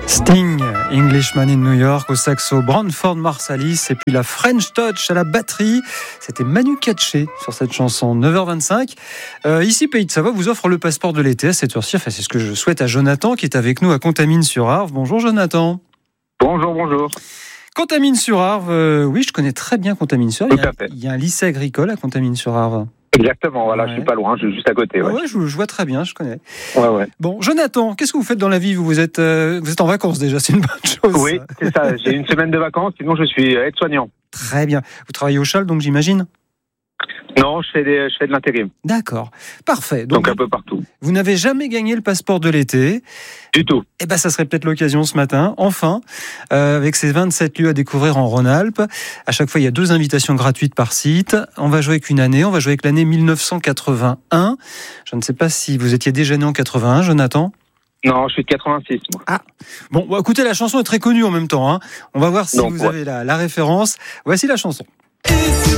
Sting, Englishman in New York, au saxo Branford Marsalis, et puis la French Touch à la batterie. C'était Manu Katché sur cette chanson, 9h25. Ici, Pays de Savoie vous offre le passeport de l'été à cette heure-ci. Enfin, c'est ce que je souhaite à Jonathan, qui est avec nous à Contamine-sur-Arve. Bonjour Jonathan. Bonjour. Contamine-sur-Arve, oui, je connais très bien Contamine-sur-Arve. Tout à fait. Il y a un lycée agricole à Contamine-sur-Arve. Exactement, voilà, ouais. Je suis pas loin, je suis juste à côté. Ouais, je vois très bien, je connais. Ouais. Bon, Jonathan, qu'est-ce que vous faites dans la vie ? Vous êtes en vacances déjà, c'est une bonne chose. Oui, c'est ça, j'ai une semaine de vacances, sinon je suis aide-soignant. Très bien. Vous travaillez au Châle, donc j'imagine ? Non, je fais de l'intérim. D'accord, parfait. Donc un peu partout. Vous n'avez jamais gagné le passeport de l'été ? Du tout. Eh ben, ça serait peut-être l'occasion ce matin, enfin, avec ces 27 lieux à découvrir en Rhône-Alpes. À chaque fois, il y a 2 invitations gratuites par site. On va jouer avec une année, on va jouer avec l'année 1981. Je ne sais pas si vous étiez déjà né en 81, Jonathan ? Non, je suis de 86, moi. Ah, bon, écoutez, la chanson est très connue en même temps, hein. On va voir si vous avez la référence. Voici la chanson.